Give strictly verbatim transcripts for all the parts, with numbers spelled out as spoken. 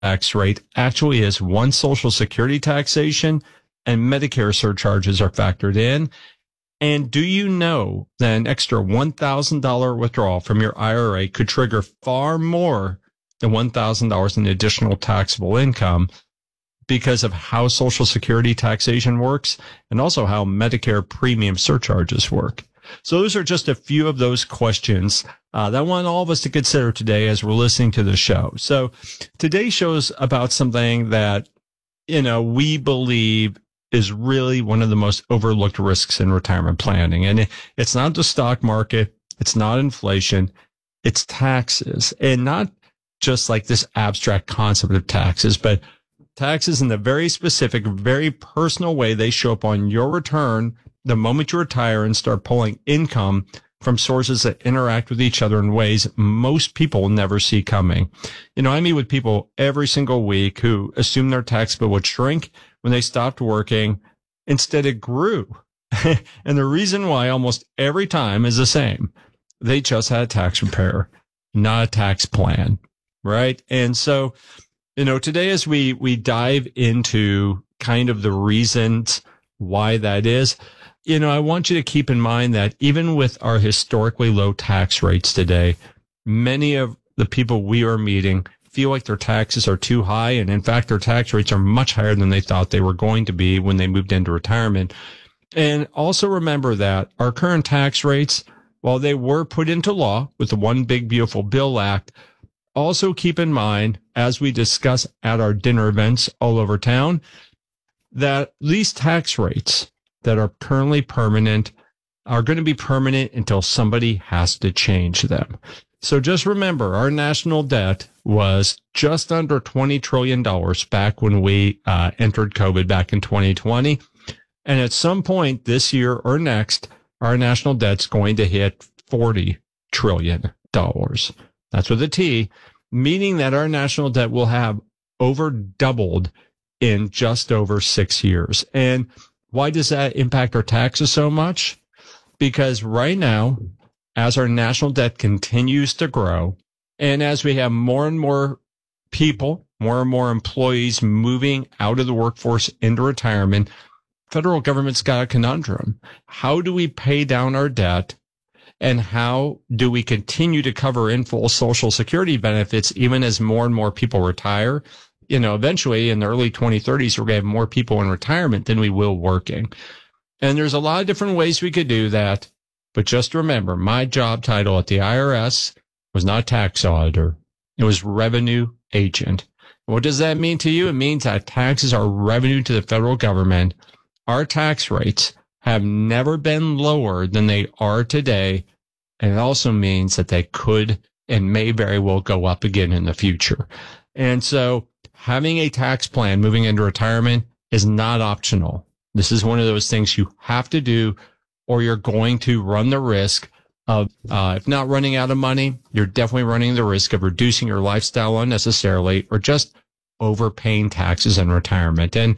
tax rate actually is one Social Security taxation and Medicare surcharges are factored in. And do you know that an extra one thousand dollars withdrawal from your I R A could trigger far more than one thousand dollars in additional taxable income because of how Social Security taxation works and also how Medicare premium surcharges work? So those are just a few of those questions uh, that I want all of us to consider today as we're listening to the show. So today's show is about something that, you know, we believe is really one of the most overlooked risks in retirement planning. And it's not the stock market. It's not inflation. It's taxes, and not just like this abstract concept of taxes, but taxes in the very specific, very personal way they show up on your return the moment you retire and start pulling income from sources that interact with each other in ways most people never see coming. You know, I meet with people every single week who assume their tax bill would shrink when they stopped working. Instead, it grew. And the reason why almost every time is the same. They just had a tax repair, not a tax plan, right? And so, you know, today as we, we dive into kind of the reasons why that is, you know, I want you to keep in mind that even with our historically low tax rates today, many of the people we are meeting feel like their taxes are too high. And in fact, their tax rates are much higher than they thought they were going to be when they moved into retirement. And also remember that our current tax rates, while they were put into law with the One Big Beautiful Bill Act, also keep in mind, as we discuss at our dinner events all over town, that these tax rates that are currently permanent are going to be permanent until somebody has to change them. So just remember, our national debt was just under twenty trillion dollars back when we uh, entered COVID back in twenty twenty. And at some point this year or next, our national debt's going to hit forty trillion dollars. That's with a T, meaning that our national debt will have over doubled in just over six years. And why does that impact our taxes so much? Because right now, as our national debt continues to grow, and as we have more and more people, more and more employees moving out of the workforce into retirement, federal government's got a conundrum. How do we pay down our debt? And how do we continue to cover in full Social Security benefits even as more and more people retire? You know, eventually in the early twenty thirties, we're going to have more people in retirement than we will working. And there's a lot of different ways we could do that. But just remember, my job title at the I R S was not tax auditor. It was revenue agent. What does that mean to you? It means that taxes are revenue to the federal government. Our tax rates have never been lower than they are today. And it also means that they could and may very well go up again in the future. And so having a tax plan moving into retirement is not optional. This is one of those things you have to do, or you're going to run the risk of, uh, if not running out of money, you're definitely running the risk of reducing your lifestyle unnecessarily or just overpaying taxes in retirement. And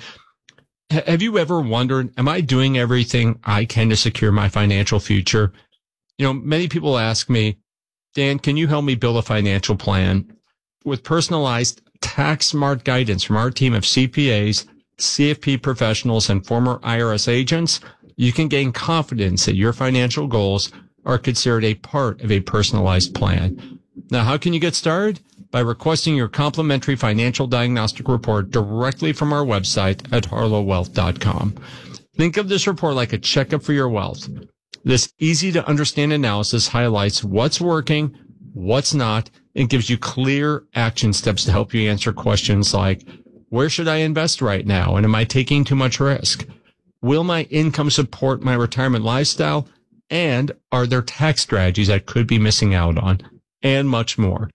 have you ever wondered, am I doing everything I can to secure my financial future? You know, many people ask me, Dan, can you help me build a financial plan? With personalized tax smart guidance from our team of C P As, C F P professionals, and former I R S agents, you can gain confidence that your financial goals are considered a part of a personalized plan. Now, how can you get started? By requesting your complimentary financial diagnostic report directly from our website at harlow wealth dot com. Think of this report like a checkup for your wealth. This easy to understand analysis highlights what's working, what's not, and gives you clear action steps to help you answer questions like, where should I invest right now? And am I taking too much risk? Will my income support my retirement lifestyle? And are there tax strategies I could be missing out on? And much more.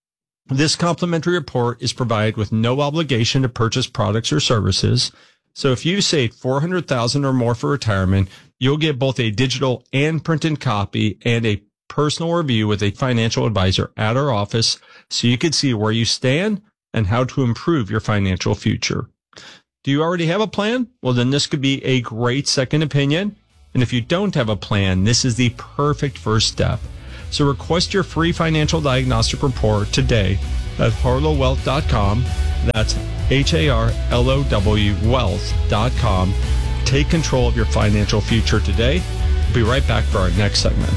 This complimentary report is provided with no obligation to purchase products or services. So if you save four hundred thousand dollars or more for retirement, you'll get both a digital and printed copy and a personal review with a financial advisor at our office so you can see where you stand and how to improve your financial future. Do you already have a plan? Well, then this could be a great second opinion. And if you don't have a plan, this is the perfect first step. So request your free financial diagnostic report today at harlow wealth dot com. That's H A R L O W wealth dot com. Take control of your financial future today. We'll be right back for our next segment.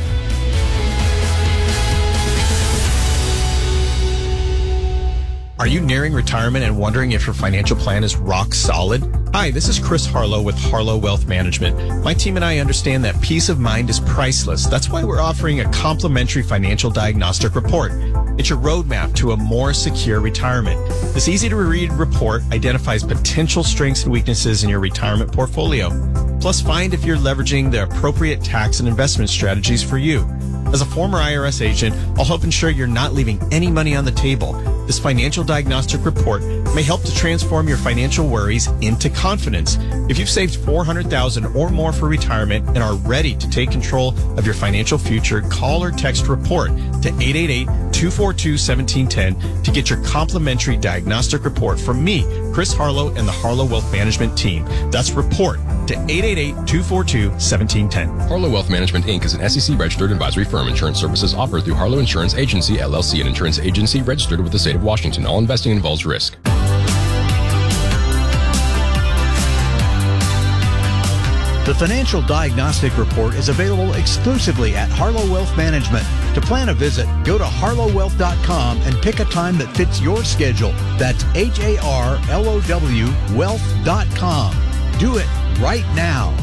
Are you nearing retirement and wondering if your financial plan is rock solid? Hi, this is Chris Harlow with Harlow Wealth Management. My team and I understand that peace of mind is priceless. That's why we're offering a complimentary financial diagnostic report. It's your roadmap to a more secure retirement. This easy-to-read report identifies potential strengths and weaknesses in your retirement portfolio. Plus, find if you're leveraging the appropriate tax and investment strategies for you. As a former I R S agent, I'll help ensure you're not leaving any money on the table. This financial diagnostic report may help to transform your financial worries into confidence. If you've saved four hundred thousand dollars or more for retirement and are ready to take control of your financial future, call or text REPORT to eight eight eight, two four two, one seven one zero to get your complimentary diagnostic report from me, Chris Harlow, and the Harlow Wealth Management team. That's REPORT to eight eight eight, two four two, one seven one zero. Harlow Wealth Management, Incorporated is an S E C-registered advisory firm. Insurance services offered through Harlow Insurance Agency, L L C, an insurance agency registered with the state of Washington. All investing involves risk. The Financial Diagnostic Report is available exclusively at Harlow Wealth Management. To plan a visit, go to harlow wealth dot com and pick a time that fits your schedule. That's H A R L O W wealth dot com. Do it right now.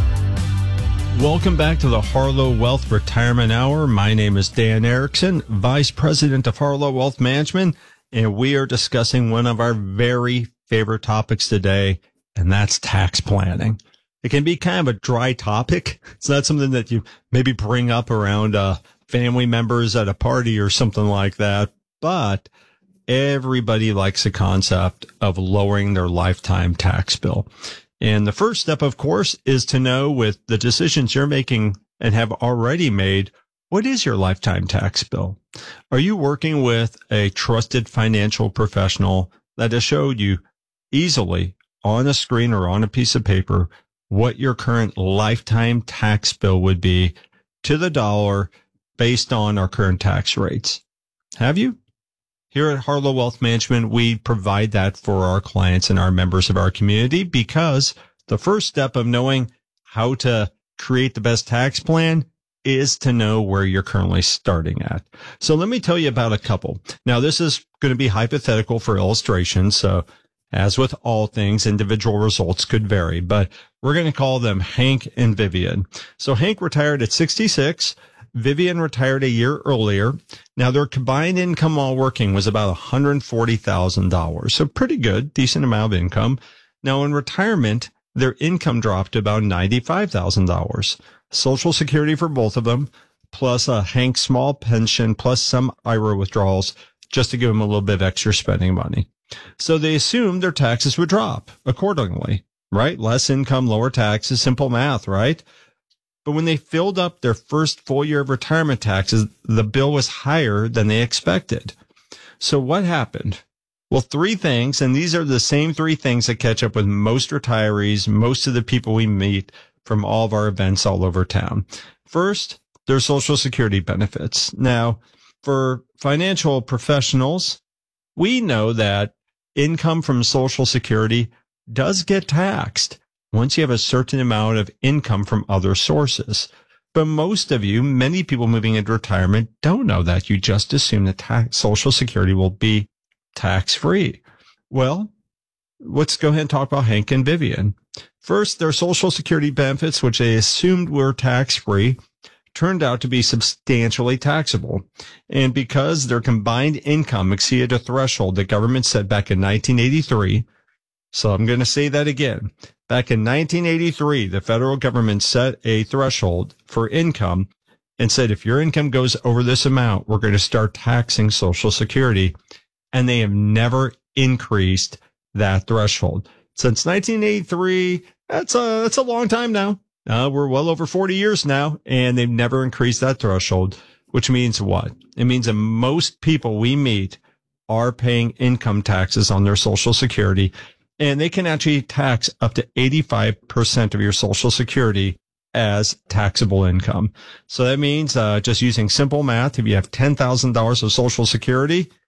Welcome back to the Harlow Wealth Retirement Hour. My name is Dan Erickson, Vice President of Harlow Wealth Management, and we are discussing one of our very favorite topics today, and that's tax planning. It can be kind of a dry topic. It's not something that you maybe bring up around uh, family members at a party or something like that, but everybody likes the concept of lowering their lifetime tax bill. And the first step, of course, is to know with the decisions you're making and have already made, what is your lifetime tax bill? Are you working with a trusted financial professional that has showed you easily on a screen or on a piece of paper what your current lifetime tax bill would be to the dollar based on our current tax rates? Have you? Here at Harlow Wealth Management, we provide that for our clients and our members of our community, because the first step of knowing how to create the best tax plan is to know where you're currently starting at. So let me tell you about a couple. Now, this is going to be hypothetical for illustration. So as with all things, individual results could vary, but we're going to call them Hank and Vivian. So Hank retired at sixty-six. Vivian retired a year earlier. Now, their combined income while working was about one hundred forty thousand dollars. So pretty good, decent amount of income. Now, in retirement, their income dropped to about ninety-five thousand dollars. Social Security for both of them, plus a Hank small pension, plus some I R A withdrawals, just to give them a little bit of extra spending money. So they assumed their taxes would drop accordingly, right? Less income, lower taxes, simple math, right? But when they filled up their first full year of retirement taxes, the bill was higher than they expected. So what happened? Well, three things, and these are the same three things that catch up with most retirees, most of the people we meet from all of our events all over town. First, their Social Security benefits. Now, for financial professionals, we know that income from Social Security does get taxed once you have a certain amount of income from other sources. But most of you, many people moving into retirement, don't know that. You just assume that tax, Social Security will be tax-free. Well, let's go ahead and talk about Hank and Vivian. First, their Social Security benefits, which they assumed were tax-free, turned out to be substantially taxable. And because their combined income exceeded a threshold the government set back in nineteen eighty-three, so I'm going to say that again. Back in nineteen eighty-three, the federal government set a threshold for income and said, if your income goes over this amount, we're going to start taxing Social Security. And they have never increased that threshold. Since nineteen eighty-three, that's a, that's a long time now. Uh, we're well over forty years now, and they've never increased that threshold, which means what? It means that most people we meet are paying income taxes on their Social Security, and they can actually tax up to eighty-five percent of your Social Security as taxable income. So that means, uh, just using simple math, if you have ten thousand dollars of Social Security,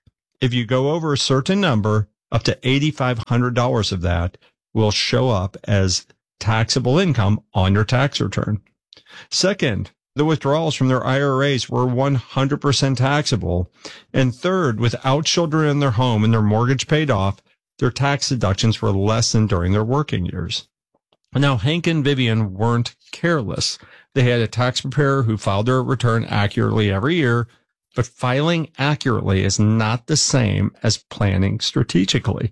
if you go over a certain number, up to eight thousand five hundred dollars of that will show up as taxable income on your tax return. Second, the withdrawals from their I R As were one hundred percent taxable. And third, without children in their home and their mortgage paid off, their tax deductions were less than during their working years. Now, Hank and Vivian weren't careless. They had a tax preparer who filed their return accurately every year, but filing accurately is not the same as planning strategically.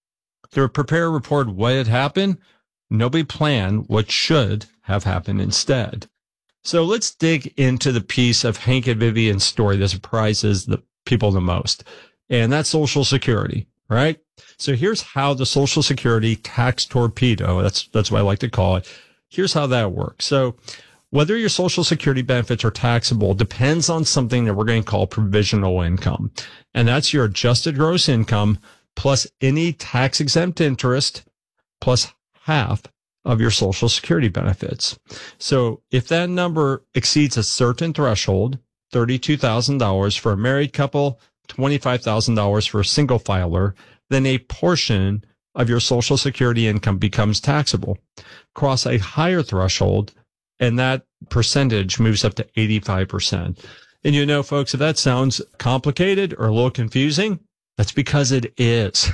The preparer reported what had happened. Nobody planned what should have happened instead. So let's dig into the piece of Hank and Vivian's story that surprises the people the most, and that's Social Security, right? So here's how the Social Security tax torpedo, that's that's what I like to call it, here's how that works. So whether your Social Security benefits are taxable depends on something that we're going to call provisional income, and that's your adjusted gross income plus any tax-exempt interest plus half of your Social Security benefits. So if that number exceeds a certain threshold, thirty-two thousand dollars for a married couple, twenty-five thousand dollars for a single filer, then a portion of your Social Security income becomes taxable. Cross a higher threshold, and that percentage moves up to eighty-five percent. And you know, folks, if that sounds complicated or a little confusing, that's because it is.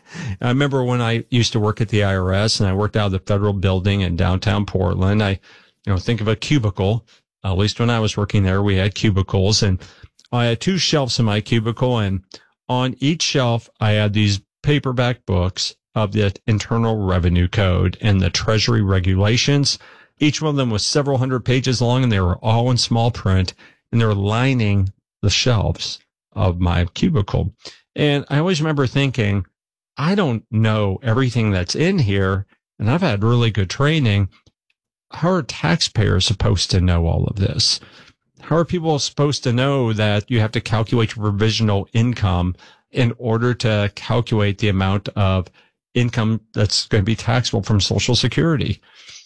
I remember when I used to work at the I R S and I worked out of the federal building in downtown Portland. I, you know, think of a cubicle. At least when I was working there, we had cubicles, and I had two shelves in my cubicle, and on each shelf, I had these paperback books of the Internal Revenue Code and the Treasury regulations. Each one of them was several hundred pages long, and they were all in small print, and they were lining the shelves of my cubicle. And I always remember thinking, I don't know everything that's in here, and I've had really good training. How are taxpayers supposed to know all of this? How are people supposed to know that you have to calculate your provisional income in order to calculate the amount of income that's going to be taxable from Social Security?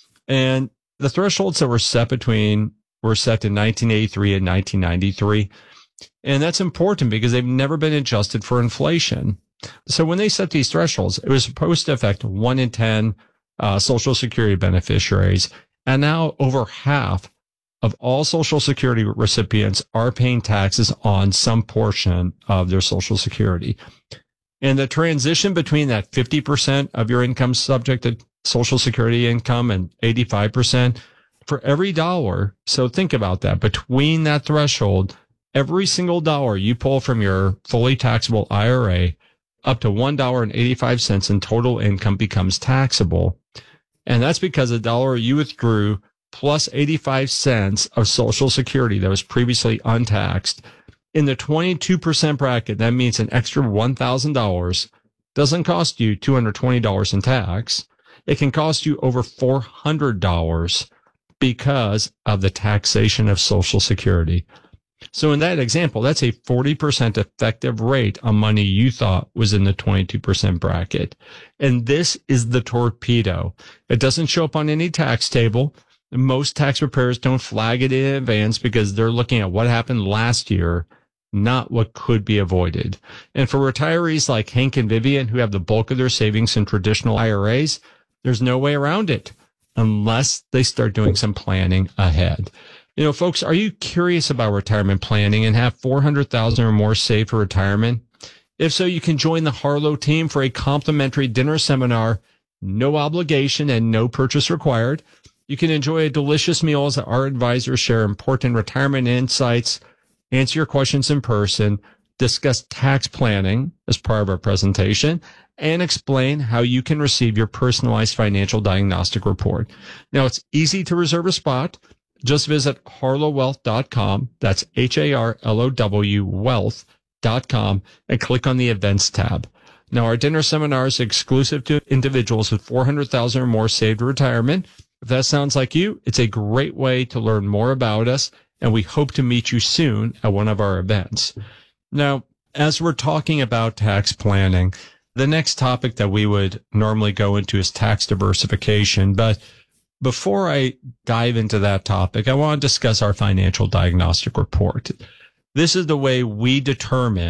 And the thresholds that were set between were set in nineteen eighty-three and nineteen ninety-three. And that's important because they've never been adjusted for inflation. So when they set these thresholds, it was supposed to affect one in ten uh, Social Security beneficiaries. And now over half of all Social Security recipients are paying taxes on some portion of their Social Security. And the transition between that fifty percent of your income subject to Social Security income and eighty-five percent for every dollar. So think about that. Between that threshold, every single dollar you pull from your fully taxable I R A, up to one dollar and eighty-five cents in total income becomes taxable. And that's because a dollar you withdrew plus eighty-five cents of Social Security that was previously untaxed. In the twenty-two percent bracket, that means an extra one thousand dollars doesn't cost you two hundred twenty dollars in tax. It can cost you over four hundred dollars because of the taxation of Social Security. So in that example, that's a forty percent effective rate on money you thought was in the twenty-two percent bracket. And this is the torpedo. It doesn't show up on any tax table. Most tax preparers don't flag it in advance because they're looking at what happened last year, not what could be avoided. And for retirees like Hank and Vivian, who have the bulk of their savings in traditional I R As, there's no way around it unless they start doing some planning ahead. You know, folks, are you curious about retirement planning and have four hundred thousand dollars or more saved for retirement? If so, you can join the Harlow team for a complimentary dinner seminar, no obligation and no purchase required. You can enjoy a delicious meal as our advisors share important retirement insights, answer your questions in person, discuss tax planning as part of our presentation, and explain how you can receive your personalized financial diagnostic report. Now, it's easy to reserve a spot. Just visit harlow wealth dot com. That's H A R L O W wealth dot com and click on the events tab. Now, our dinner seminar is exclusive to individuals with four hundred thousand dollars or more saved to retirement. If that sounds like you, it's a great way to learn more about us, and we hope to meet you soon at one of our events. Now, as we're talking about tax planning, the next topic that we would normally go into is tax diversification. But before I dive into that topic, I want to discuss our financial diagnostic report. This is the way we determine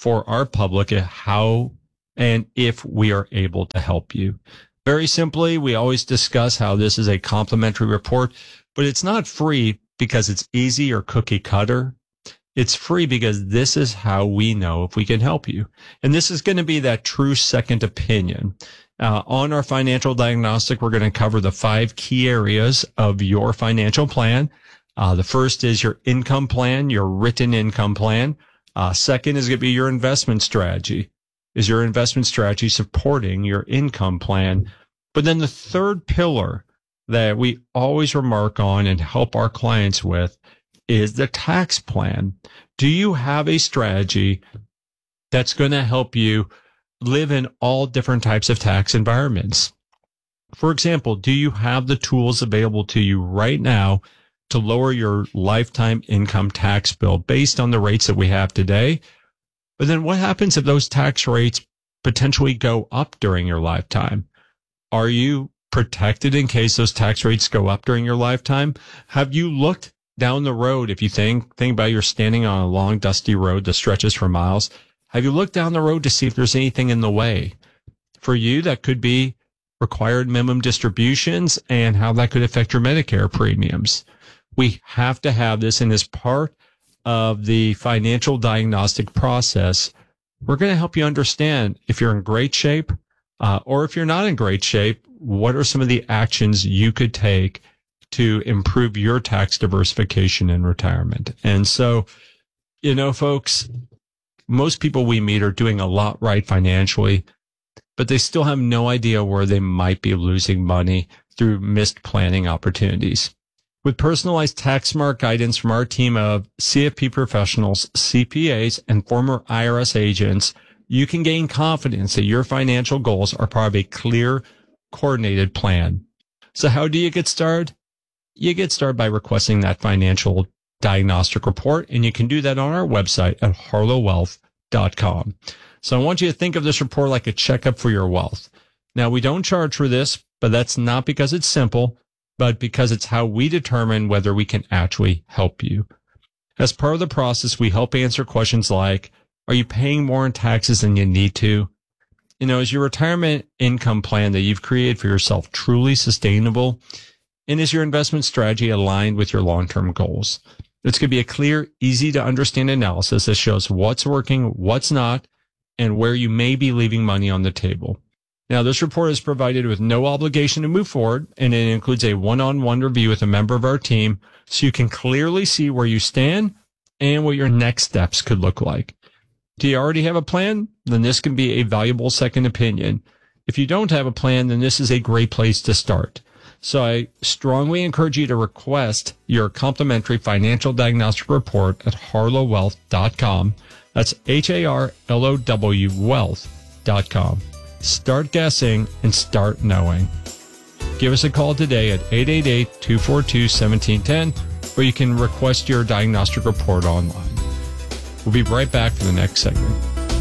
for our public how and if we are able to help you. Very simply, we always discuss how this is a complimentary report, but it's not free because it's easy or cookie cutter. It's free because this is how we know if we can help you. And this is going to be that true second opinion. Uh, on our financial diagnostic, we're going to cover the five key areas of your financial plan. Uh, the first is your income plan, your written income plan. Uh, second is going to be your investment strategy. Is your investment strategy supporting your income plan? But then the third pillar that we always remark on and help our clients with is the tax plan. Do you have a strategy that's going to help you live in all different types of tax environments? For example, do you have the tools available to you right now to lower your lifetime income tax bill based on the rates that we have today? But then what happens if those tax rates potentially go up during your lifetime? Are you protected in case those tax rates go up during your lifetime? Have you looked down the road? If you think, think about you're standing on a long, dusty road that stretches for miles. Have you looked down the road to see if there's anything in the way? For you, that could be required minimum distributions and how that could affect your Medicare premiums. We have to have this, and as part of the financial diagnostic process, we're going to help you understand if you're in great shape, uh, or if you're not in great shape, what are some of the actions you could take to improve your tax diversification in retirement. And so, you know, folks, most people we meet are doing a lot right financially, but they still have no idea where they might be losing money through missed planning opportunities. With personalized tax smart guidance from our team of C F P professionals, C P As, and former I R S agents, you can gain confidence that your financial goals are part of a clear, coordinated plan. So how do you get started? You get started by requesting that financial diagnostic report, and you can do that on our website at harlow wealth dot com. So I want you to think of this report like a checkup for your wealth. Now, we don't charge for this, but that's not because it's simple, but because it's how we determine whether we can actually help you. As part of the process, we help answer questions like, are you paying more in taxes than you need to? You know, is your retirement income plan that you've created for yourself truly sustainable? And is your investment strategy aligned with your long-term goals? It's going to be a clear, easy to understand analysis that shows what's working, what's not, and where you may be leaving money on the table. Now, this report is provided with no obligation to move forward, and it includes a one-on-one review with a member of our team so you can clearly see where you stand and what your next steps could look like. Do you already have a plan? Then this can be a valuable second opinion. If you don't have a plan, then this is a great place to start. So I strongly encourage you to request your complimentary financial diagnostic report at harlow wealth dot com. That's H A R L O W wealth dot com. Start guessing and start knowing. Give us a call today at eight eight eight, two four two, one seven one zero, or you can request your diagnostic report online. We'll be right back for the next segment.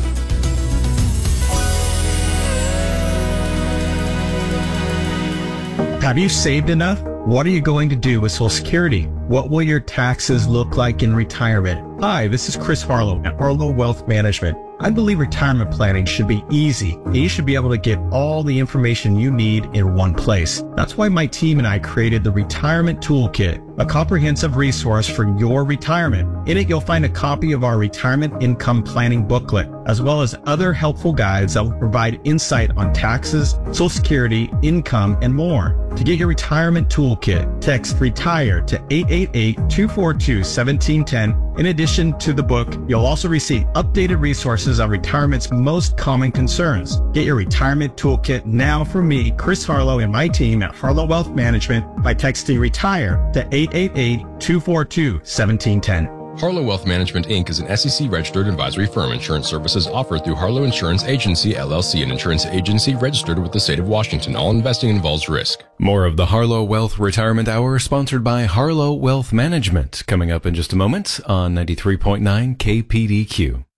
Have you saved enough? What are you going to do with Social Security? What will your taxes look like in retirement? Hi, this is Chris Harlow at Harlow Wealth Management. I believe retirement planning should be easy, and you should be able to get all the information you need in one place. That's why my team and I created the Retirement Toolkit, a comprehensive resource for your retirement. In it, you'll find a copy of our retirement income planning booklet, as well as other helpful guides that will provide insight on taxes, Social Security, income, and more. To get your retirement toolkit, text RETIRE to eight eight eight, two four two, one seven one zero. In addition to the book, you'll also receive updated resources on retirement's most common concerns. Get your retirement toolkit now from me, Chris Harlow, and my team at Harlow Wealth Management by texting RETIRE to eight eight eight, two four two, one seven one zero. Harlow Wealth Management, Incorporated is an S E C-registered advisory firm. Insurance services offered through Harlow Insurance Agency, L L C, an insurance agency registered with the state of Washington. All investing involves risk. More of the Harlow Wealth Retirement Hour, sponsored by Harlow Wealth Management, coming up in just a moment on ninety-three point nine K P D Q.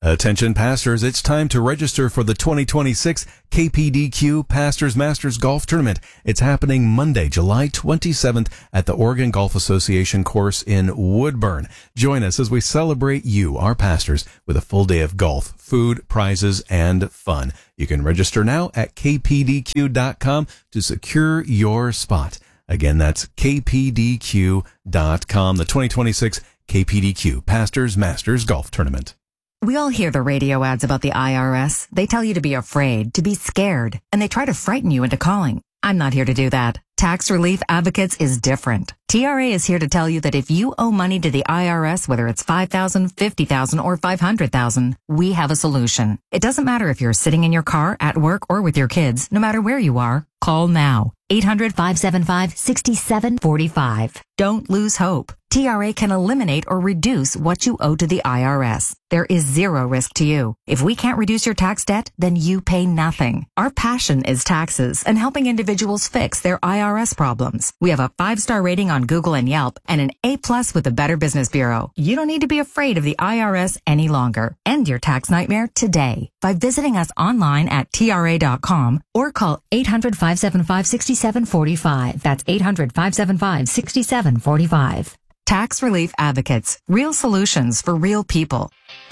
Attention pastors, it's time to register for the twenty twenty-six K P D Q Pastors Masters Golf Tournament. It's happening Monday, July twenty-seventh at the Oregon Golf Association course in Woodburn. Join us as we celebrate you, our pastors, with a full day of golf, food, prizes, and fun. You can register now at k p d q dot com to secure your spot. Again, that's k p d q dot com, the twenty twenty-six K P D Q Pastors Masters Golf Tournament. We all hear the radio ads about the I R S. They tell you to be afraid, to be scared, and they try to frighten you into calling. I'm not here to do that. Tax Relief Advocates is different. T R A is here to tell you that if you owe money to the I R S, whether it's five thousand dollars, fifty thousand dollars, or five hundred thousand dollars, we have a solution. It doesn't matter if you're sitting in your car, at work, or with your kids. No matter where you are, call now. eight hundred, five seven five, six seven four five. Don't lose hope. T R A can eliminate or reduce what you owe to the I R S. There is zero risk to you. If we can't reduce your tax debt, then you pay nothing. Our passion is taxes and helping individuals fix their I R S problems. We have a five-star rating on Google and Yelp and an A-plus with the Better Business Bureau. You don't need to be afraid of the I R S any longer. End your tax nightmare today by visiting us online at T R A dot com or call eight hundred, five seven five, six seven four five. That's eight hundred, five seven five, six seven four five. Tax Relief Advocates. Real solutions for real people.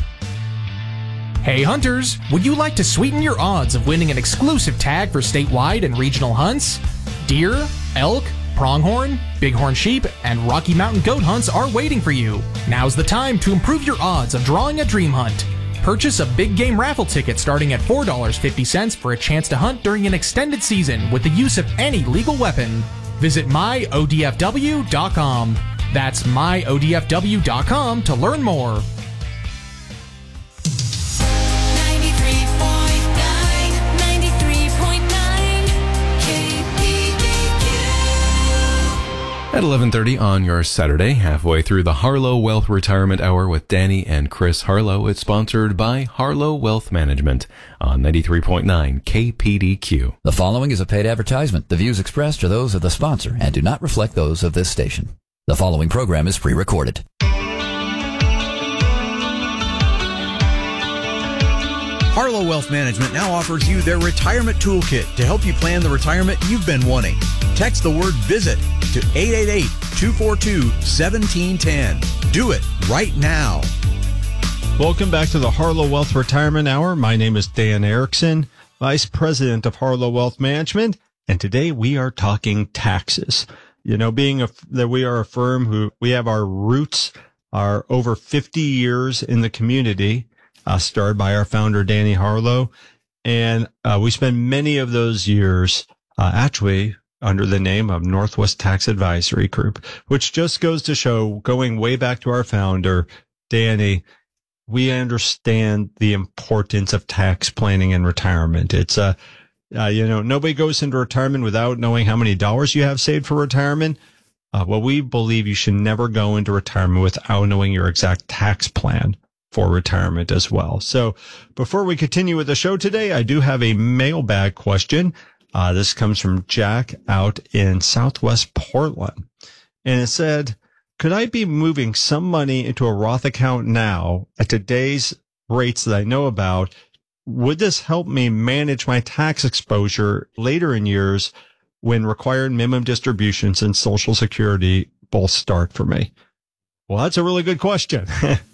Hey hunters, would you like to sweeten your odds of winning an exclusive tag for statewide and regional hunts? Deer, elk, pronghorn, bighorn sheep, and Rocky Mountain goat hunts are waiting for you. Now's the time to improve your odds of drawing a dream hunt. Purchase a big game raffle ticket starting at four dollars and fifty cents for a chance to hunt during an extended season with the use of any legal weapon. Visit my O D F W dot com. That's my O D F W dot com to learn more. At eleven thirty on your Saturday, halfway through the Harlow Wealth Retirement Hour with Danny and Chris Harlow. It's sponsored by Harlow Wealth Management on ninety-three point nine K P D Q. The following is a paid advertisement. The views expressed are those of the sponsor and do not reflect those of this station. The following program is pre-recorded. Harlow Wealth Management now offers you their retirement toolkit to help you plan the retirement you've been wanting. Text the word VISIT to eight eight eight, two four two, one seven one zero. Do it right now. Welcome back to the Harlow Wealth Retirement Hour. My name is Dan Erickson, Vice President of Harlow Wealth Management, and today we are talking taxes. You know, being a, that we are a firm who we have our roots are over fifty years in the community, uh, started by our founder, Danny Harlow. And, uh, we spend many of those years, uh, actually under the name of Northwest Tax Advisory Group, which just goes to show, going way back to our founder, Danny, we understand the importance of tax planning and retirement. It's a, Uh, you know, nobody goes into retirement without knowing how many dollars you have saved for retirement. Uh, well, we believe you should never go into retirement without knowing your exact tax plan for retirement as well. So before we continue with the show today, I do have a mailbag question. Uh, this comes from Jack out in Southwest Portland. And it said, could I be moving some money into a Roth account now at today's rates that I know about? Would this help me manage my tax exposure later in years when required minimum distributions and Social Security both start for me? Well, that's a really good question.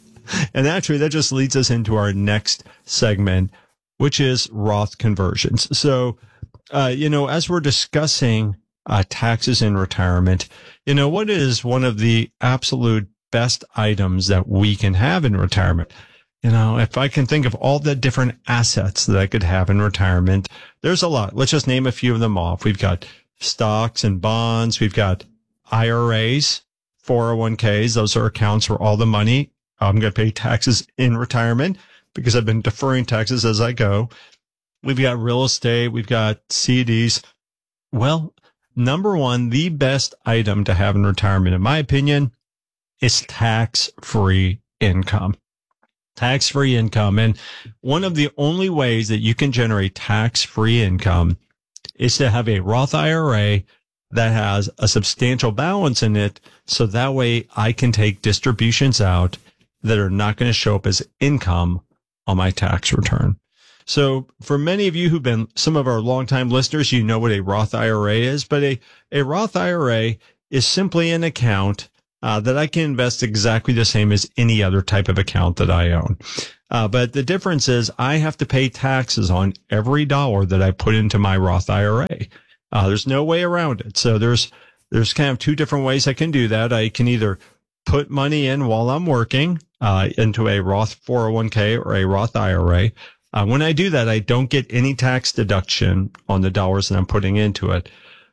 And actually, that just leads us into our next segment, which is Roth conversions. So, uh, you know, as we're discussing uh, taxes in retirement, you know, what is one of the absolute best items that we can have in retirement? You know, if I can think of all the different assets that I could have in retirement, there's a lot. Let's just name a few of them off. We've got stocks and bonds. We've got I R As, four oh one k's. Those are accounts where all the money, I'm going to pay taxes in retirement because I've been deferring taxes as I go. We've got real estate. We've got C Ds. Well, number one, the best item to have in retirement, in my opinion, is tax-free income. Tax-free income. And one of the only ways that you can generate tax-free income is to have a Roth I R A that has a substantial balance in it. So that way I can take distributions out that are not going to show up as income on my tax return. So for many of you who've been some of our longtime listeners, you know what a Roth I R A is, but a, a Roth I R A is simply an account uh, that I can invest exactly the same as any other type of account that I own. Uh, but the difference is I have to pay taxes on every dollar that I put into my Roth I R A. Uh, there's no way around it. So there's, there's kind of two different ways I can do that. I can either put money in while I'm working, uh, into a Roth four oh one k or a Roth I R A. Uh, when I do that, I don't get any tax deduction on the dollars that I'm putting into it.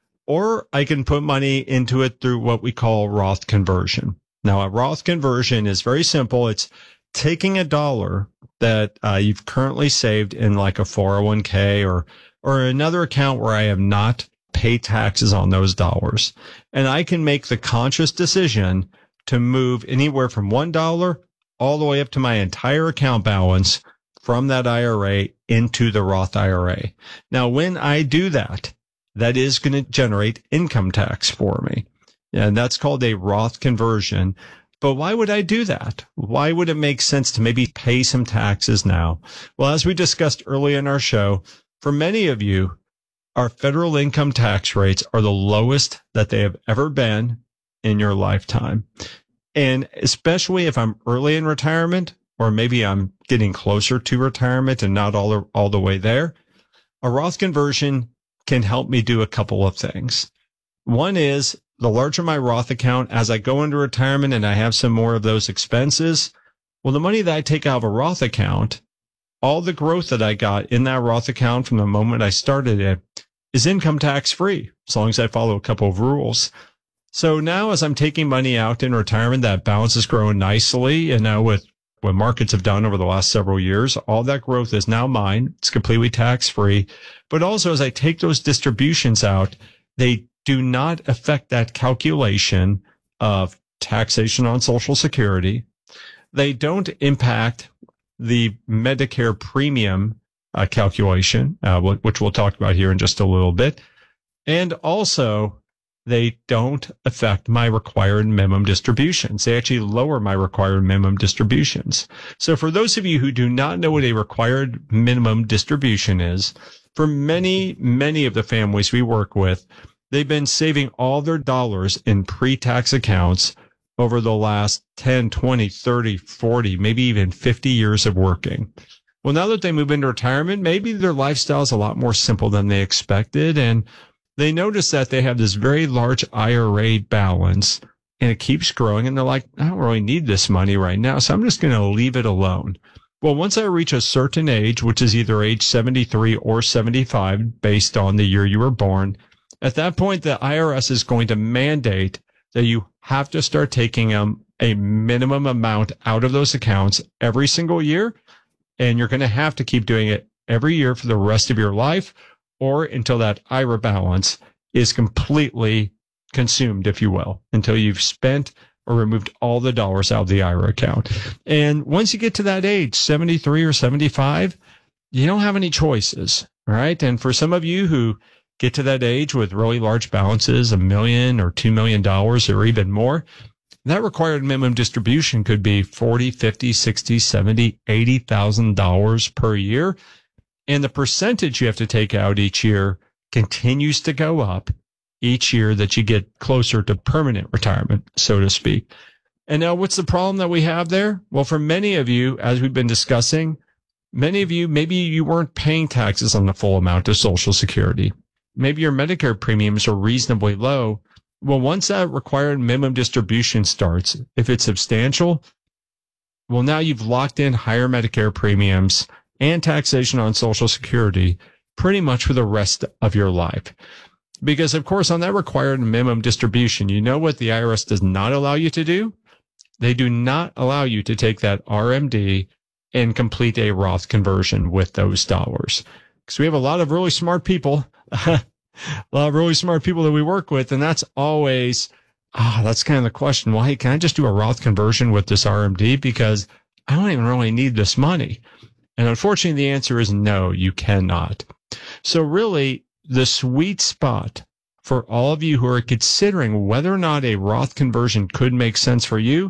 Or I can put money into it through what we call Roth conversion. Now, a Roth conversion is very simple. It's taking a dollar that uh, you've currently saved in like a four oh one k or or another account where I have not paid taxes on those dollars. And I can make the conscious decision to move anywhere from one dollar all the way up to my entire account balance from that I R A into the Roth I R A. Now, when I do that, that is going to generate income tax for me. And that's called a Roth conversion. But why would I do that? Why would it make sense to maybe pay some taxes now? Well, as we discussed early in our show, for many of you, our federal income tax rates are the lowest that they have ever been in your lifetime. And especially if I'm early in retirement, or maybe I'm getting closer to retirement and not all the, all the way there, a Roth conversion can help me do a couple of things. One is the larger my Roth account, as I go into retirement and I have some more of those expenses, well, the money that I take out of a Roth account, all the growth that I got in that Roth account from the moment I started it is income tax free, as long as I follow a couple of rules. So now as I'm taking money out in retirement, that balance is growing nicely. And now with what markets have done over the last several years, all that growth is now mine. It's completely tax free. But also as I take those distributions out, they do not affect that calculation of taxation on Social Security. They don't impact the Medicare premium uh, calculation, uh, which we'll talk about here in just a little bit. And also, they don't affect my required minimum distributions. They actually lower my required minimum distributions. So for those of you who do not know what a required minimum distribution is, for many, many of the families we work with, they've been saving all their dollars in pre-tax accounts over the last ten, twenty, thirty, forty, maybe even fifty years of working. Well, now that they move into retirement, maybe their lifestyle is a lot more simple than they expected. And they notice that they have this very large I R A balance and it keeps growing. And they're like, I don't really need this money right now, so I'm just going to leave it alone. Well, once I reach a certain age, which is either age seventy-three or seventy-five, based on the year you were born, at that point, the I R S is going to mandate that you have to start taking um, a minimum amount out of those accounts every single year. And you're going to have to keep doing it every year for the rest of your life, or until that I R A balance is completely consumed, if you will, until you've spent or removed all the dollars out of the I R A account. And once you get to that age, seventy-three or seventy-five, you don't have any choices, right? And for some of you who get to that age with really large balances, a million or two million dollars or even more, that required minimum distribution could be forty, fifty, sixty, seventy, eighty thousand dollars per year. And the percentage you have to take out each year continues to go up each year that you get closer to permanent retirement, so to speak. And now what's the problem that we have there? Well, for many of you, as we've been discussing, many of you, maybe you weren't paying taxes on the full amount of Social Security. Maybe your Medicare premiums are reasonably low. Well, once that required minimum distribution starts, if it's substantial, well, now you've locked in higher Medicare premiums and taxation on Social Security pretty much for the rest of your life. Because, of course, on that required minimum distribution, you know what the I R S does not allow you to do? They do not allow you to take that R M D and complete a Roth conversion with those dollars. Because we have a lot of really smart people, a lot of really smart people that we work with, and that's always, ah, that's kind of the question. Well, hey, can I just do a Roth conversion with this R M D? Because I don't even really need this money. And unfortunately, the answer is no, you cannot. So really, the sweet spot for all of you who are considering whether or not a Roth conversion could make sense for you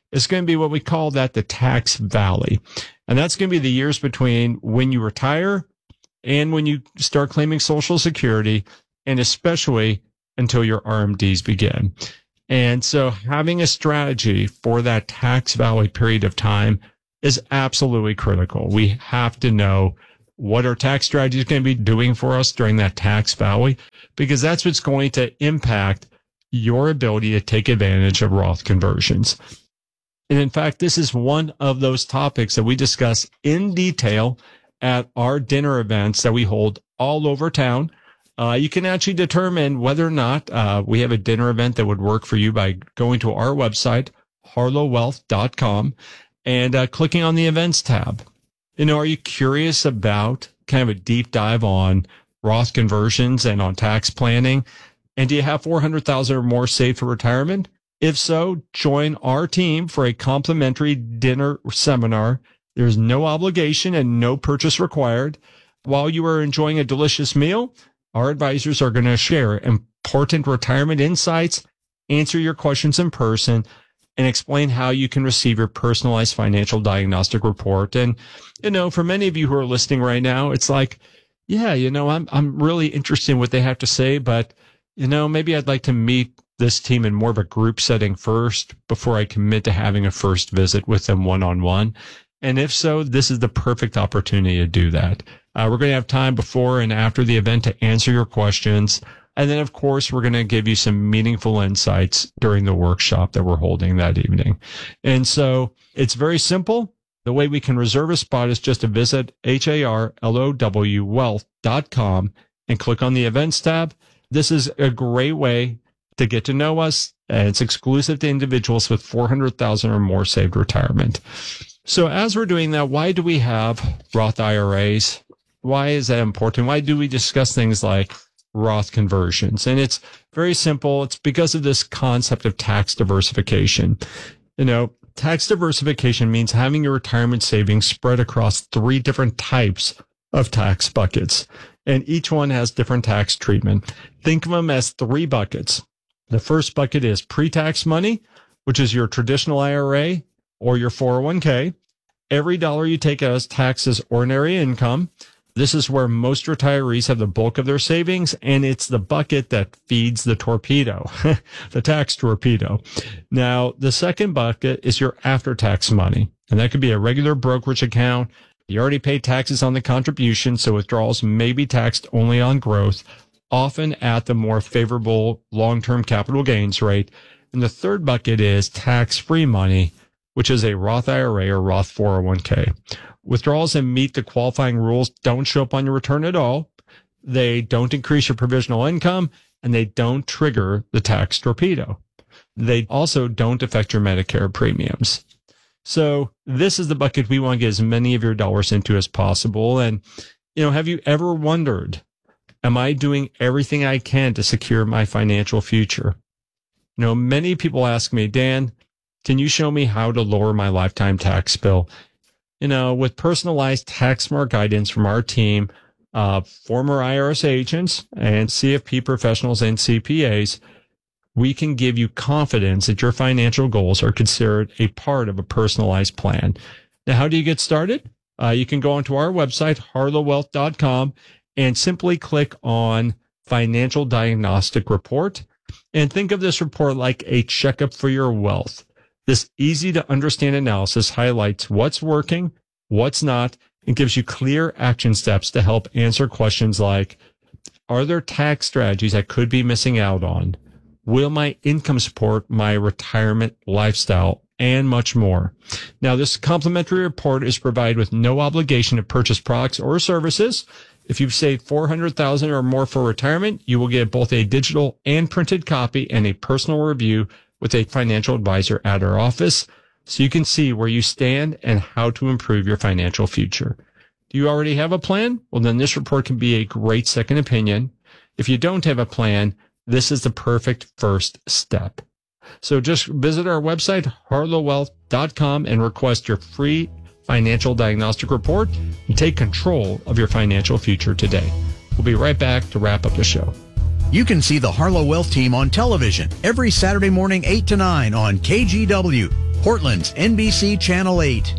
is going to be what we call that the tax valley. And that's going to be the years between when you retire and when you start claiming Social Security, and especially until your R M Ds begin. And so having a strategy for that tax valley period of time is absolutely critical. We have to know what our tax strategy is going to be doing for us during that tax valley, because that's what's going to impact your ability to take advantage of Roth conversions. And in fact, this is one of those topics that we discuss in detail at our dinner events that we hold all over town. Uh, you can actually determine whether or not uh, we have a dinner event that would work for you by going to our website, harlow wealth dot com, and uh, clicking on the events tab. You know, are you curious about kind of a deep dive on Roth conversions and on tax planning? And do you have four hundred thousand dollars or more saved for retirement? If so, join our team for a complimentary dinner seminar. There's no obligation and no purchase required. While you are enjoying a delicious meal, our advisors are going to share important retirement insights, answer your questions in person, and explain how you can receive your personalized financial diagnostic report. And, you know, for many of you who are listening right now, it's like, yeah, you know, I'm, I'm really interested in what they have to say, but, you know, maybe I'd like to meet this team in more of a group setting first before I commit to having a first visit with them one-on-one. And if so, this is the perfect opportunity to do that. Uh, we're going to have time before and after the event to answer your questions. And then, of course, we're going to give you some meaningful insights during the workshop that we're holding that evening. And so it's very simple. The way we can reserve a spot is just to visit H A R L O W wealth dot com and click on the events tab. This is a great way to get to know us. And it's exclusive to individuals with four hundred thousand dollars or more saved retirement. So as we're doing that, why do we have Roth I R As? Why is that important? Why do we discuss things like Roth conversions? And it's very simple. It's because of this concept of tax diversification. You know, tax diversification means having your retirement savings spread across three different types of tax buckets, and each one has different tax treatment. Think of them as three buckets. The first bucket is pre-tax money, which is your traditional I R A or your four oh one k. Every dollar you take out as taxed as ordinary income. This is where most retirees have the bulk of their savings, and it's the bucket that feeds the torpedo, the tax torpedo. Now, the second bucket is your after-tax money, and that could be a regular brokerage account. You already pay taxes on the contribution, so withdrawals may be taxed only on growth, often at the more favorable long-term capital gains rate. And the third bucket is tax-free money, which is a Roth I R A or Roth four oh one k. Withdrawals that meet the qualifying rules don't show up on your return at all. They don't increase your provisional income, and they don't trigger the tax torpedo. They also don't affect your Medicare premiums. So this is the bucket we want to get as many of your dollars into as possible. And, you know, have you ever wondered, am I doing everything I can to secure my financial future? You know, many people ask me, Dan, can you show me how to lower my lifetime tax bill? You know, with personalized tax smart guidance from our team, uh, former I R S agents and C F P professionals and C P As, we can give you confidence that your financial goals are considered a part of a personalized plan. Now, how do you get started? Uh, you can go onto our website, harlow wealth dot com, and simply click on Financial Diagnostic Report. And think of this report like a checkup for your wealth. This easy to understand analysis highlights what's working, what's not, and gives you clear action steps to help answer questions like, are there tax strategies I could be missing out on? Will my income support my retirement lifestyle? And much more. Now, this complimentary report is provided with no obligation to purchase products or services. If you've saved four hundred thousand dollars or more for retirement, you will get both a digital and printed copy and a personal review with a financial advisor at our office, so you can see where you stand and how to improve your financial future. Do you already have a plan? Well, then this report can be a great second opinion. If you don't have a plan, this is the perfect first step. So just visit our website, harlow wealth dot com, and request your free financial diagnostic report and take control of your financial future today. We'll be right back to wrap up the show. You can see the Harlow Wealth team on television every Saturday morning, eight to nine on K G W. Portland's N B C Channel eight.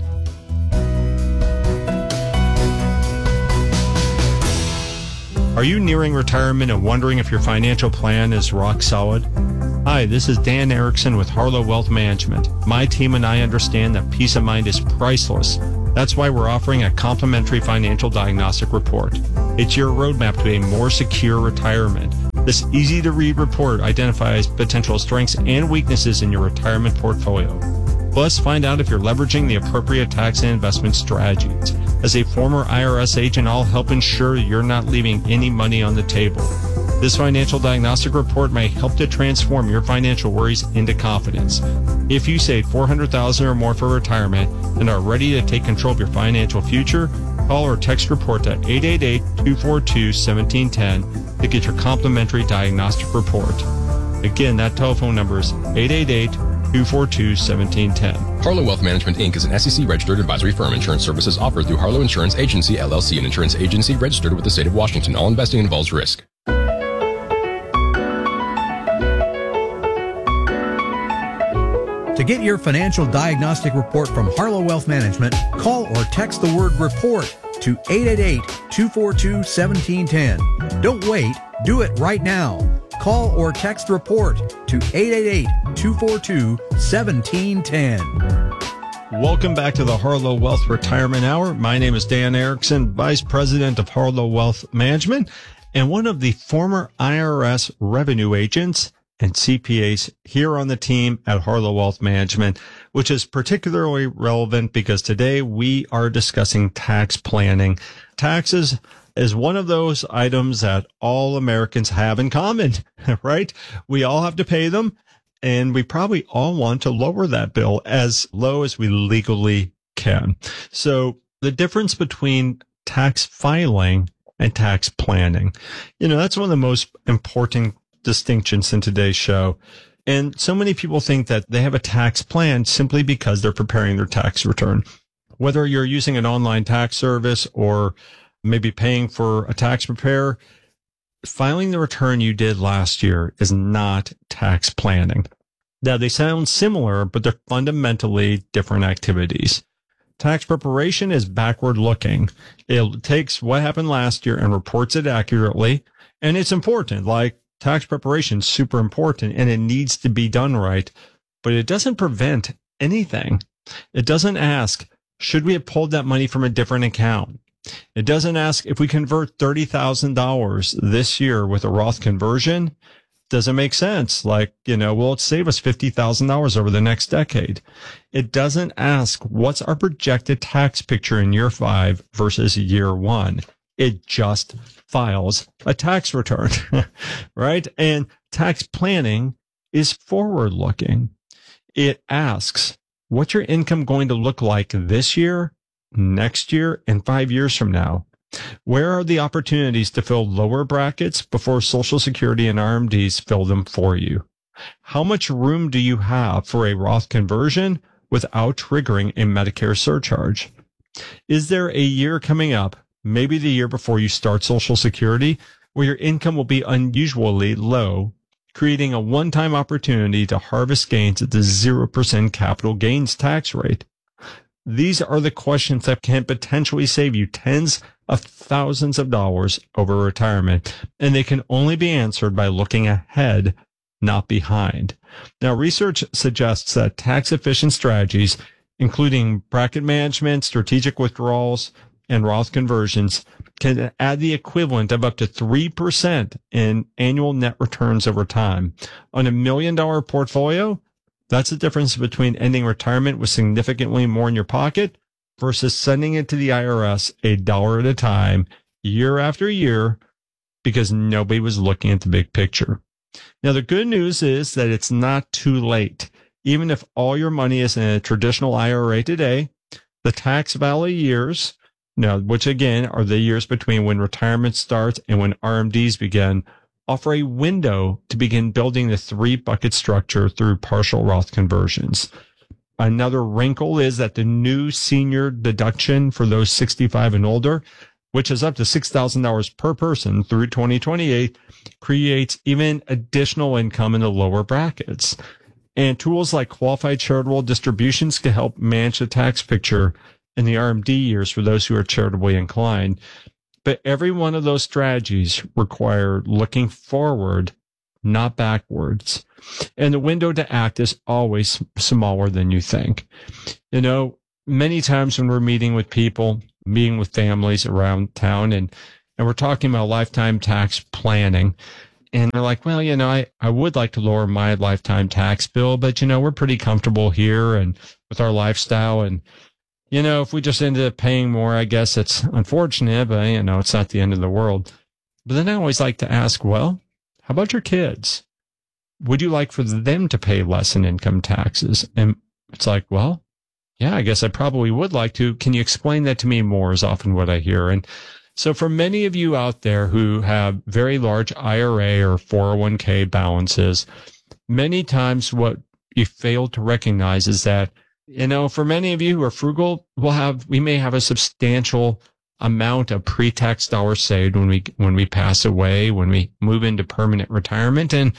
Are you nearing retirement and wondering if your financial plan is rock solid? Hi, this is Dan Erickson with Harlow Wealth Management. My team and I understand that peace of mind is priceless. That's why we're offering a complimentary financial diagnostic report. It's your roadmap to a more secure retirement. This easy-to-read report identifies potential strengths and weaknesses in your retirement portfolio. Plus, find out if you're leveraging the appropriate tax and investment strategies. As a former I R S agent, I'll help ensure you're not leaving any money on the table. This financial diagnostic report may help to transform your financial worries into confidence. If you save four hundred thousand dollars or more for retirement and are ready to take control of your financial future, call or text report to eight eight eight, two four two, one seven one zero to get your complimentary diagnostic report. Again, that telephone number is eight eight eight, two four two, one seven one zero. Harlow Wealth Management, Incorporated is an S E C-registered advisory firm. Insurance services offered through Harlow Insurance Agency, L L C, an insurance agency registered with the state of Washington. All investing involves risk. To get your financial diagnostic report from Harlow Wealth Management, call or text the word REPORT to eight eight eight, two four two, one seven one zero. Don't wait, do it right now. Call or text REPORT to eight eight eight, two four two, one seven one zero. Welcome back to the Harlow Wealth Retirement Hour. My name is Dan Erickson, Vice President of Harlow Wealth Management and one of the former I R S revenue agents and C P As here on the team at Harlow Wealth Management, which is particularly relevant because today we are discussing tax planning. Taxes is one of those items that all Americans have in common, right? We all have to pay them, and we probably all want to lower that bill as low as we legally can. So the difference between tax filing and tax planning, you know, that's one of the most important distinctions in today's show. And so many people think that they have a tax plan simply because they're preparing their tax return. Whether you're using an online tax service or maybe paying for a tax preparer, filing the return you did last year is not tax planning. Now, they sound similar, but they're fundamentally different activities. Tax preparation is backward looking. It takes what happened last year and reports it accurately. And it's important, like tax preparation is super important and it needs to be done right, but it doesn't prevent anything. It doesn't ask, should we have pulled that money from a different account? It doesn't ask if we convert thirty thousand dollars this year with a Roth conversion, does it make sense? Like, you know, will it save us fifty thousand dollars over the next decade? It doesn't ask what's our projected tax picture in year five versus year one. It just files a tax return, right? And tax planning is forward looking. It asks, what's your income going to look like this year, next year, and five years from now? Where are the opportunities to fill lower brackets before Social Security and R M Ds fill them for you? How much room do you have for a Roth conversion without triggering a Medicare surcharge? Is there a year coming up, maybe the year before you start Social Security, where your income will be unusually low, creating a one-time opportunity to harvest gains at the zero percent capital gains tax rate? These are the questions that can potentially save you tens of thousands of dollars over retirement, and they can only be answered by looking ahead, not behind. Now, research suggests that tax-efficient strategies, including bracket management, strategic withdrawals, and Roth conversions, can add the equivalent of up to three percent in annual net returns over time. On a million dollar portfolio, that's the difference between ending retirement with significantly more in your pocket versus sending it to the I R S a dollar at a time, year after year, because nobody was looking at the big picture. Now, the good news is that it's not too late. Even if all your money is in a traditional I R A today, the tax valley years, now, which again are the years between when retirement starts and when R M Ds begin, offer a window to begin building the three bucket structure through partial Roth conversions. Another wrinkle is that the new senior deduction for those sixty-five and older, which is up to six thousand dollars per person through twenty twenty-eight, creates even additional income in the lower brackets. And tools like qualified charitable distributions can help manage the tax picture in the R M D years for those who are charitably inclined. But every one of those strategies require looking forward, not backwards. And the window to act is always smaller than you think. You know, many times when we're meeting with people, meeting with families around town, and, and we're talking about lifetime tax planning, and they're like, well, you know, I, I would like to lower my lifetime tax bill, but, you know, we're pretty comfortable here and with our lifestyle. And, you know, if we just ended up paying more, I guess it's unfortunate, but, you know, it's not the end of the world. But then I always like to ask, well, how about your kids? Would you like for them to pay less in income taxes? And it's like, well, yeah, I guess I probably would like to. Can you explain that to me more is often what I hear. And so for many of you out there who have very large I R A or four oh one k balances, many times what you fail to recognize is that, you know, for many of you who are frugal, we'll have, we may have a substantial amount of pre-tax dollars saved when we, when we pass away, when we move into permanent retirement. And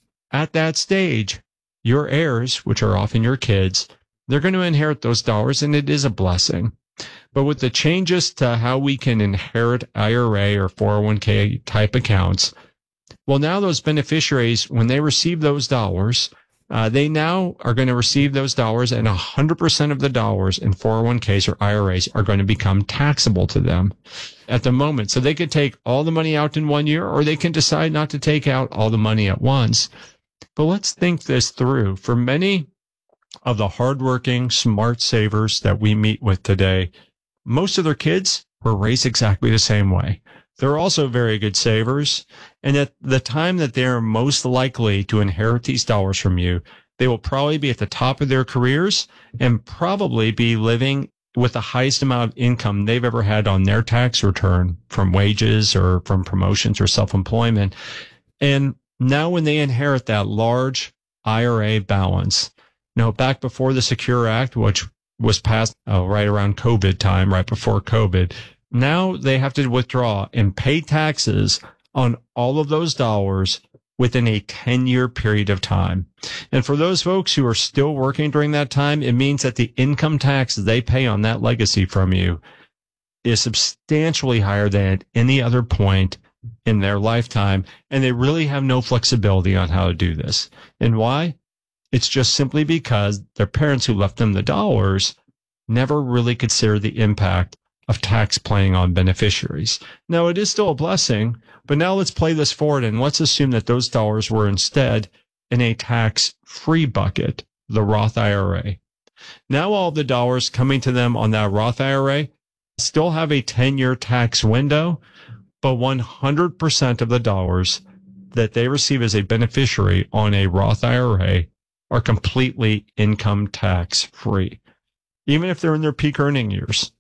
at that stage, your heirs, which are often your kids, they're going to inherit those dollars, and it is a blessing. But with the changes to how we can inherit I R A or four oh one k type accounts, well, now those beneficiaries, when they receive those dollars, uh, they now are going to receive those dollars, and one hundred percent of the dollars in four oh one k's or I R As are going to become taxable to them at the moment. So they could take all the money out in one year, or they can decide not to take out all the money at once. But let's think this through. For many of the hardworking, smart savers that we meet with today, most of their kids were raised exactly the same way. They're also very good savers. And at the time that they're most likely to inherit these dollars from you, they will probably be at the top of their careers and probably be living with the highest amount of income they've ever had on their tax return from wages or from promotions or self-employment. And now when they inherit that large I R A balance, you know, back before the Secure Act, which was passed uh, right around COVID time, right before COVID, now they have to withdraw and pay taxes on all of those dollars within a ten-year period of time. And for those folks who are still working during that time, it means that the income tax they pay on that legacy from you is substantially higher than at any other point in their lifetime. And they really have no flexibility on how to do this. And why? It's just simply because their parents who left them the dollars never really considered the impact of tax planning on beneficiaries. Now, it is still a blessing, but now let's play this forward and let's assume that those dollars were instead in a tax-free bucket, the Roth I R A. Now all the dollars coming to them on that Roth I R A still have a ten-year tax window, but one hundred percent of the dollars that they receive as a beneficiary on a Roth I R A are completely income tax free. Even if they're in their peak earning years,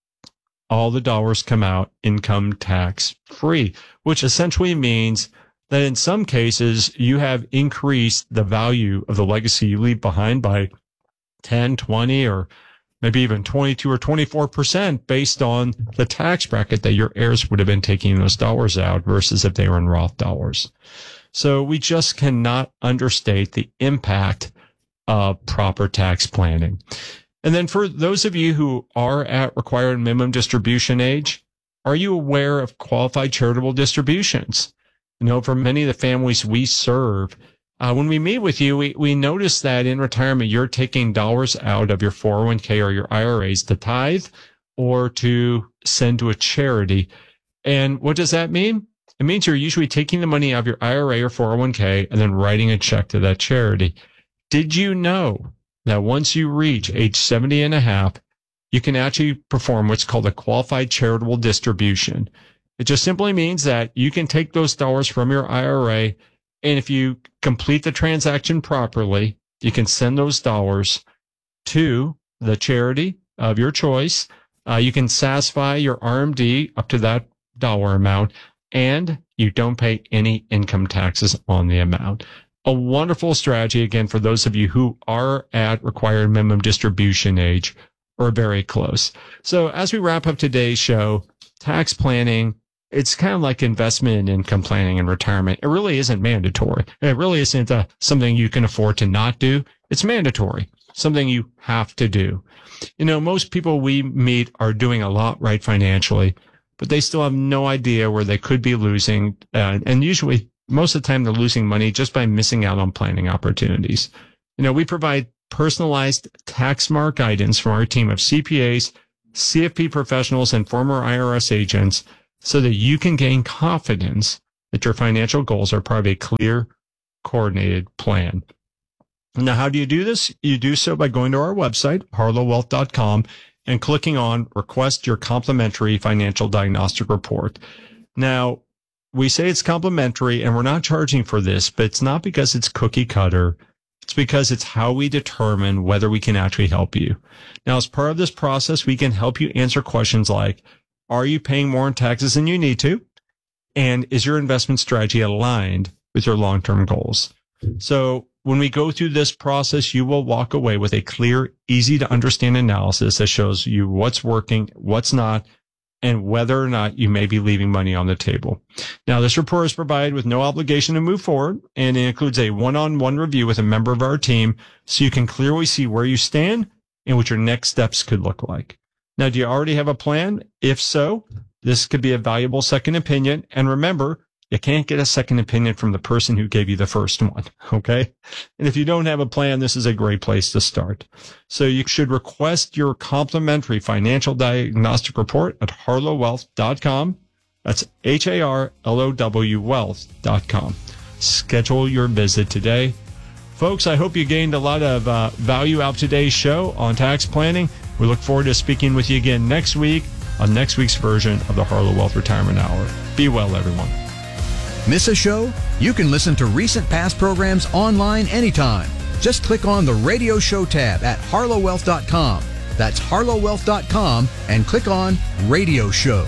all the dollars come out income tax free, which essentially means that in some cases you have increased the value of the legacy you leave behind by ten, twenty, or maybe even twenty-two or twenty-four percent based on the tax bracket that your heirs would have been taking those dollars out versus if they were in Roth dollars. So we just cannot understate the impact of proper tax planning. And then for those of you who are at required minimum distribution age, are you aware of qualified charitable distributions? You know, for many of the families we serve, uh, when we meet with you, we, we notice that in retirement, you're taking dollars out of your four oh one k or your I R As to tithe or to send to a charity. And what does that mean? It means you're usually taking the money out of your I R A or four oh one k and then writing a check to that charity. Did you know that once you reach age seventy and a half, you can actually perform what's called a qualified charitable distribution? It just simply means that you can take those dollars from your I R A, and if you complete the transaction properly, you can send those dollars to the charity of your choice. Uh, you can satisfy your R M D up to that dollar amount, and you don't pay any income taxes on the amount. A wonderful strategy, again, for those of you who are at required minimum distribution age or very close. So as we wrap up today's show, tax planning it's kind of like investment and income planning and retirement. It really isn't mandatory. It really isn't uh, something you can afford to not do. It's mandatory, something you have to do. You know, most people we meet are doing a lot right financially, but they still have no idea where they could be losing. Uh, and usually, most of the time, they're losing money just by missing out on planning opportunities. You know, we provide personalized tax smart guidance from our team of C P As, C F P professionals, and former I R S agents so that you can gain confidence that your financial goals are part of a clear, coordinated plan. Now, how do you do this? You do so by going to our website, harlow wealth dot com, and clicking on Request Your Complimentary Financial Diagnostic Report. Now, we say it's complimentary, and we're not charging for this, but it's not because it's cookie cutter. It's because it's how we determine whether we can actually help you. Now, as part of this process, we can help you answer questions like, are you paying more in taxes than you need to? And is your investment strategy aligned with your long-term goals? So when we go through this process, you will walk away with a clear, easy to understand analysis that shows you what's working, what's not, and whether or not you may be leaving money on the table. Now, this report is provided with no obligation to move forward, and it includes a one-on-one review with a member of our team so you can clearly see where you stand and what your next steps could look like. Now, do you already have a plan? If so, this could be a valuable second opinion. And remember, you can't get a second opinion from the person who gave you the first one, okay? And if you don't have a plan, this is a great place to start. So you should request your complimentary financial diagnostic report at harlow wealth dot com. That's H A R L O W wealth dot com. Schedule your visit today. Folks, I hope you gained a lot of uh, value out of today's show on tax planning. We look forward to speaking with you again next week on next week's version of the Harlow Wealth Retirement Hour. Be well, everyone. Miss a show? You can listen to recent past programs online anytime. Just click on the radio show tab at harlow wealth dot com. That's harlow wealth dot com and click on radio show.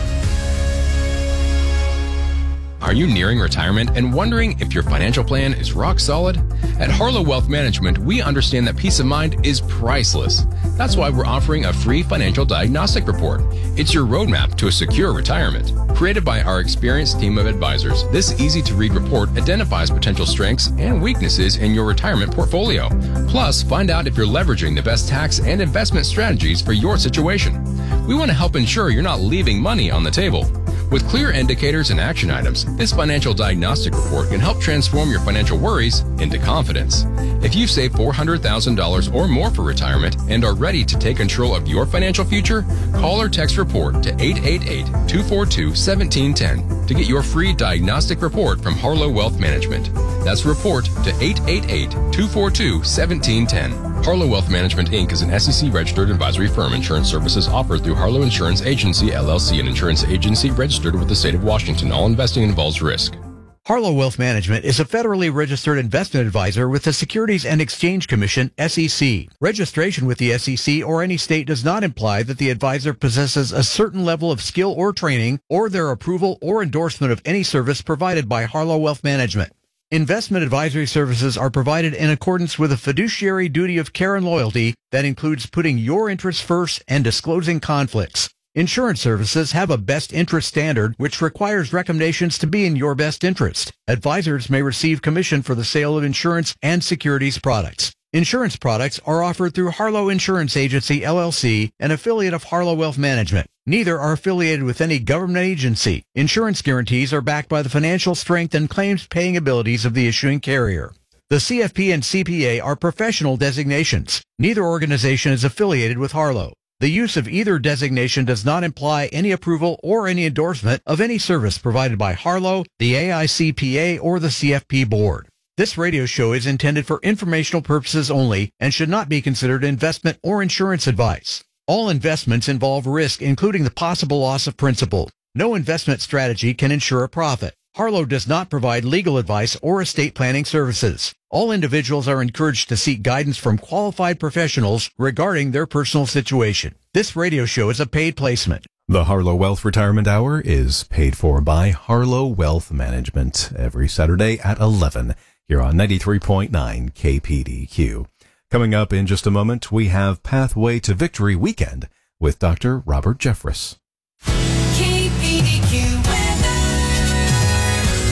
Are you nearing retirement and wondering if your financial plan is rock solid? At Harlow Wealth Management, we understand that peace of mind is priceless. That's why we're offering a free financial diagnostic report. It's your roadmap to a secure retirement. Created by our experienced team of advisors, this easy-to-read report identifies potential strengths and weaknesses in your retirement portfolio. Plus, find out if you're leveraging the best tax and investment strategies for your situation. We want to help ensure you're not leaving money on the table. With clear indicators and action items, this financial diagnostic report can help transform your financial worries into confidence. If you've saved four hundred thousand dollars or more for retirement and are ready to take control of your financial future, call or text REPORT to eight eight eight, two four two, one seven one zero to get your free diagnostic report from Harlow Wealth Management. That's REPORT to eight eight eight, two four two, one seven one zero. Harlow Wealth Management, Incorporated is an S E C-registered advisory firm. Insurance services offered through Harlow Insurance Agency, L L C, an insurance agency registered with the state of Washington. All investing involves risk. Harlow Wealth Management is a federally registered investment advisor with the Securities and Exchange Commission, S E C. Registration with the S E C or any state does not imply that the advisor possesses a certain level of skill or training or their approval or endorsement of any service provided by Harlow Wealth Management. Investment advisory services are provided in accordance with a fiduciary duty of care and loyalty that includes putting your interests first and disclosing conflicts. Insurance services have a best interest standard which requires recommendations to be in your best interest. Advisors may receive commission for the sale of insurance and securities products. Insurance products are offered through Harlow Insurance Agency, L L C, an affiliate of Harlow Wealth Management. Neither are affiliated with any government agency. Insurance guarantees are backed by the financial strength and claims-paying abilities of the issuing carrier. The C F P and C P A are professional designations. Neither organization is affiliated with Harlow. The use of either designation does not imply any approval or any endorsement of any service provided by Harlow, the A I C P A, or the C F P board. This radio show is intended for informational purposes only and should not be considered investment or insurance advice. All investments involve risk, including the possible loss of principal. No investment strategy can ensure a profit. Harlow does not provide legal advice or estate planning services. All individuals are encouraged to seek guidance from qualified professionals regarding their personal situation. This radio show is a paid placement. The Harlow Wealth Retirement Hour is paid for by Harlow Wealth Management every Saturday at eleven here on ninety-three point nine K P D Q. Coming up in just a moment, we have Pathway to Victory Weekend with Doctor Robert Jeffress. K P D Q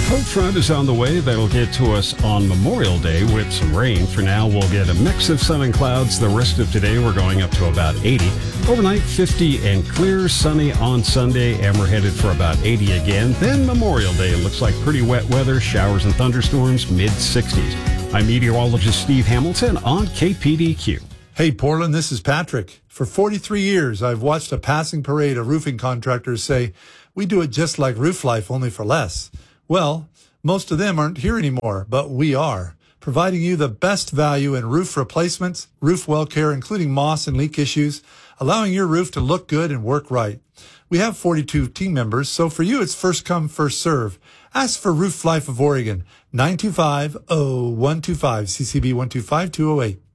cold front is on the way. That'll get to us on Memorial Day with some rain. For now, we'll get a mix of sun and clouds. The rest of today, we're going up to about eighty. Overnight, fifty and clear, sunny on Sunday, and we're headed for about eighty again. Then Memorial Day, it looks like pretty wet weather, showers and thunderstorms, mid sixties. I'm meteorologist Steve Hamilton on K P D Q. Hey, Portland, this is Patrick. For forty-three years, I've watched a passing parade of roofing contractors say, we do it just like Roof Life, only for less. Well, most of them aren't here anymore, but we are, providing you the best value in roof replacements, roof well care, including moss and leak issues, allowing your roof to look good and work right. We have forty-two team members, so for you, it's first come, first serve. Ask for Roof Life of Oregon, nine two five, oh one two five, C C B one two five, two oh eight.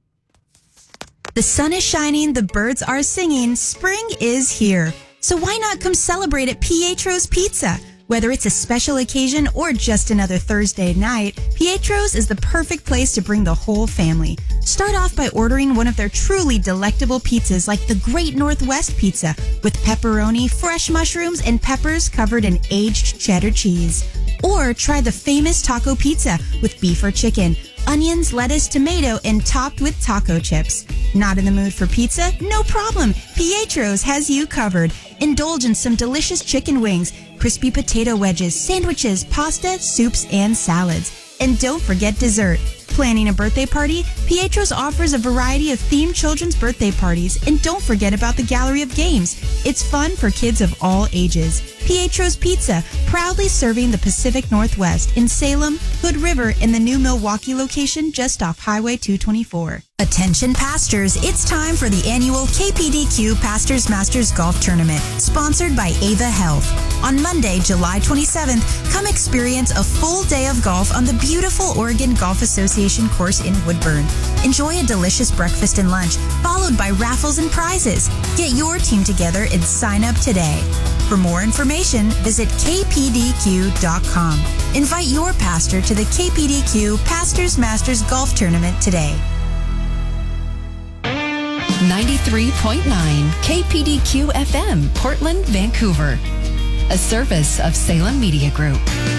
The sun is shining, the birds are singing, spring is here. So why not come celebrate at Pietro's Pizza? Whether it's a special occasion or just another Thursday night, Pietro's is the perfect place to bring the whole family. Start off by ordering one of their truly delectable pizzas like the Great Northwest Pizza with pepperoni, fresh mushrooms, and peppers covered in aged cheddar cheese. Or try the famous taco pizza with beef or chicken, onions, lettuce, tomato, and topped with taco chips. Not in the mood for pizza? No problem. Pietro's has you covered. Indulge in some delicious chicken wings, crispy potato wedges, sandwiches, pasta, soups, and salads. And don't forget dessert. Planning a birthday party? Pietro's offers a variety of themed children's birthday parties. And don't forget about the gallery of games. It's fun for kids of all ages. Pietro's Pizza, proudly serving the Pacific Northwest in Salem, Hood River, and the new Milwaukee location just off Highway two twenty-four. Attention pastors, it's time for the annual K P D Q Pastors Masters Golf Tournament, sponsored by Ava Health. On Monday, July twenty-seventh, come experience a full day of golf on the beautiful Oregon Golf Association course in Woodburn. Enjoy a delicious breakfast and lunch, followed by raffles and prizes. Get your team together and sign up today. For more information, visit K P D Q dot com. Invite your pastor to the K P D Q Pastors Masters Golf Tournament today. ninety-three point nine K P D Q F M, Portland, Vancouver. A service of Salem Media Group.